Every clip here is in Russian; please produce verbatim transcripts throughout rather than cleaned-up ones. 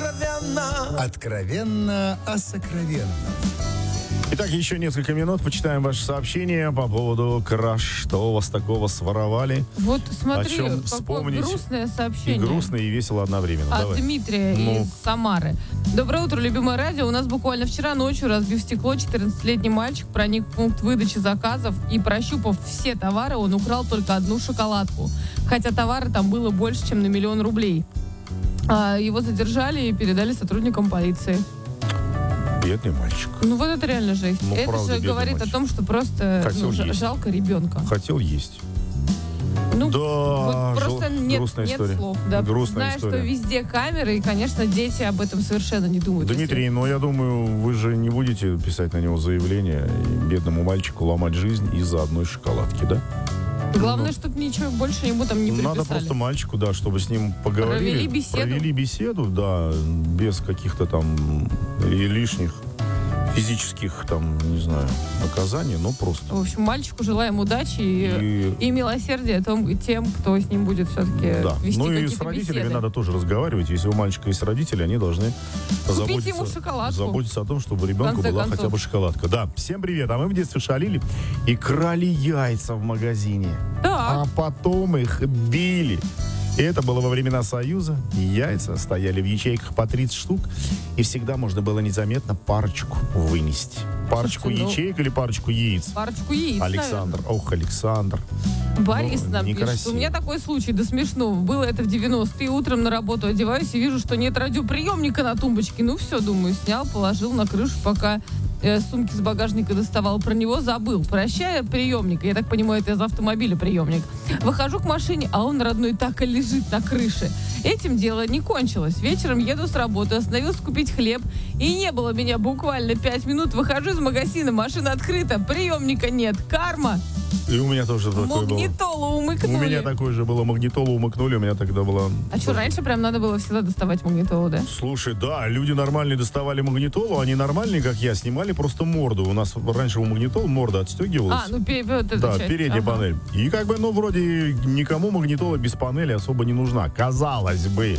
Откровенно. Откровенно о сокровенном. Итак, еще несколько минут, почитаем ваши сообщения по поводу краж. Что у вас такого своровали? Вот смотри, о чем какое вспомнить. грустное И сообщение. грустно, и весело одновременно. От Давай. Дмитрия Ну. из Самары. Доброе утро, любимое радио. У нас буквально вчера ночью, разбив стекло, четырнадцатилетний мальчик проник в пункт выдачи заказов и, прощупав все товары, он украл только одну шоколадку. Хотя товара там было больше, чем на миллион рублей. А, его задержали и передали сотрудникам полиции. Бедный мальчик. Ну вот это реально жесть. Ну, это правда, же бедный говорит мальчик. о том, что просто ну, ж- есть. жалко ребенка. Хотел есть. Ну, Да, вот просто жел- нет, грустная нет история. слов. Да. Грустная Знаешь, история. что везде камеры, и, конечно, дети об этом совершенно не думают. Дмитрий, ну я думаю, вы же не будете писать на него заявление и бедному мальчику ломать жизнь из-за одной шоколадки, да? Главное, Ну, чтобы ничего больше ему там не приписали. надо просто мальчику, да, чтобы с ним поговорили. Провели беседу. Провели беседу, да, без каких-то там и лишних физических, там, не знаю, наказаний, но просто. В общем, мальчику желаем удачи и, И- и милосердия том, тем, кто с ним будет все-таки Да. вести Ну и какие-то с родителями беседы. надо тоже разговаривать. Если у мальчика есть родители, они должны заботиться, ему шоколадку. заботиться о том, чтобы у ребенка конце была концов. хотя бы шоколадка. Да, всем привет. А мы в детстве шалили и крали яйца в магазине. Так. А потом их били. И это было во времена Союза. Яйца стояли в ячейках по тридцать штук. И всегда можно было незаметно парочку вынести. Парочку Слушайте, ну, ячеек или парочку яиц? Парочку яиц, Александр. Ох, Александр. Борис Ну, нам пишет, некрасиво. у меня такой случай, до смешного. Было это в девяностые. Утром на работу одеваюсь и вижу, что нет радиоприемника на тумбочке. Ну все, думаю, снял, положил на крышу, пока э, сумки с багажника доставал. Про него забыл. Прощаю приемник. Я так понимаю, это из автомобиля приемник. Выхожу к машине, а он, родной, так и лежит на крыше. Этим дело не кончилось. Вечером еду с работы, остановился купить хлеб. И не было меня буквально пять минут. Выхожу из магазина, машина открыта, приемника нет. Карма. И у меня тоже такое было. Магнитолу У умыкнули. меня такое же было. Магнитолу умыкнули, у меня тогда было... А что, раньше прям надо было всегда доставать магнитолу, да? Слушай, да, люди нормальные доставали магнитолу, они нормальные, как я, снимали просто морду. У нас раньше у магнитол морда отстегивалась. А, ну пе- вот эта Да, часть. передняя Ага. панель. И как бы, ну, вроде никому магнитола без панели особо не нужна. Казалось бы.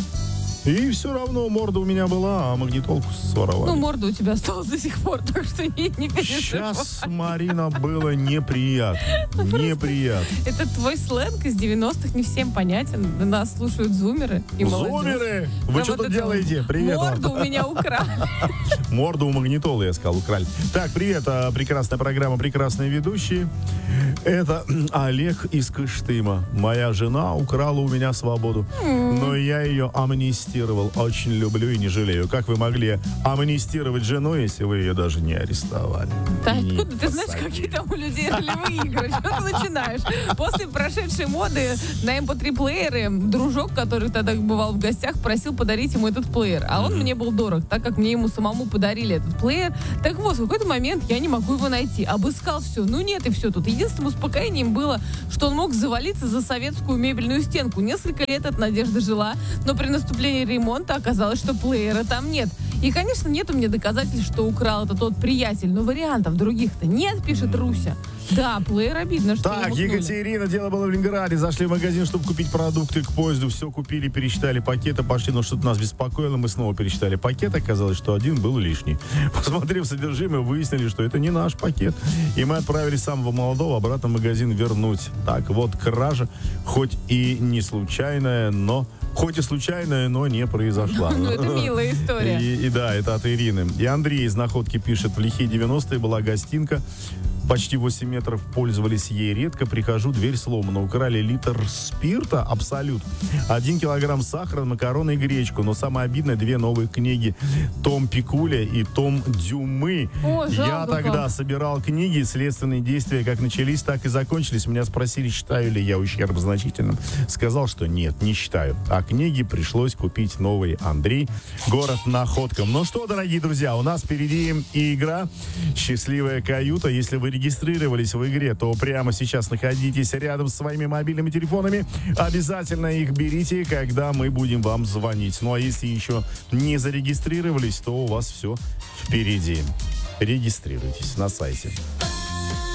И все равно морда у меня была, а магнитолку своровали. Ну, морда у тебя осталась до сих пор, так что не, не переживай. Сейчас, Марина, было неприятно. Неприятно. Это твой сленг из девяностых не всем понятен. Нас слушают зумеры и молодежь. Зумеры! Вы Да что вот тут это делаете? Привет вам. Морду у меня украли. Морду у магнитолы, я сказал, украли. Так, привет, а, прекрасная программа, прекрасные ведущие. Это Олег из Кыштыма. Моя жена украла у меня свободу, но я ее амнистировал. Очень люблю и не жалею. Как вы могли амнистировать жену, если вы ее даже не арестовали? Да И не откуда ты знаешь, посадили? какие там у людей ролевые игры? Что ты начинаешь? После прошедшей моды на эм пэ три-плееры дружок, который тогда бывал в гостях, просил подарить ему этот плеер. А он мне был дорог, так как мне ему самому подарили этот плеер. Так вот, в какой-то момент я не могу его найти. Обыскал все. Ну нет, и все тут. Единственным успокоением было, что он мог завалиться за советскую мебельную стенку. Несколько лет от Надежды жила, но при наступлении ремонта оказалось, что плеера там нет. И, конечно, нет у меня доказательств, что украл это тот приятель, но вариантов других-то нет, пишет Руся. Да, плеер обидно, что Так, его макнули. Екатерина, дело было в Ленинграде. Зашли в магазин, чтобы купить продукты к поезду. Все купили, пересчитали пакеты, пошли, но что-то нас беспокоило. Мы снова пересчитали пакет. Оказалось, что один был лишний. Посмотрев содержимое, выяснили, что это не наш пакет. И мы отправили самого молодого обратно в магазин вернуть. Так вот, кража, хоть и не случайная, но... Хоть и случайная, но не произошла. Ну, это милая история. И, и да, это от Ирины. И Андрей из Находки пишет: в лихие девяностые была гостинка. Почти восемь метров, пользовались ей редко. Прихожу, дверь сломана. Украли литр спирта, абсолют. Один килограмм сахара, макароны и гречку. Но самое обидное, две новые книги. Том Пикуля и Том Дюмы. О, Я жалко тогда как. собирал книги. Следственные действия как начались, так и закончились. Меня спросили, считаю ли я ущерб значительным. Сказал, что нет, не считаю. А книги пришлось купить новые. Андрей, город Находка. Ну что, дорогие друзья, у нас впереди и игра «Счастливая каюта». Если вы регистрировались в игре, то прямо сейчас находитесь рядом с своими мобильными телефонами. Обязательно их берите, когда мы будем вам звонить. Ну а если еще не зарегистрировались, то у вас все впереди. Регистрируйтесь на сайте.